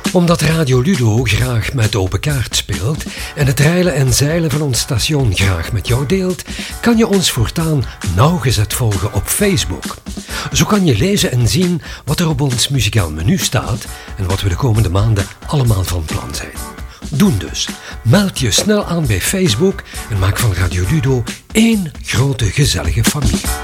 Omdat Radio Ludo graag met open kaart speelt en het reilen en zeilen van ons station graag met jou deelt, kan je ons voortaan nauwgezet volgen op Facebook. Zo kan je lezen en zien wat er op ons muzikaal menu staat en wat we de komende maanden allemaal van plan zijn. Doen dus. Meld je snel aan bij Facebook en maak van Radio Ludo één grote gezellige familie.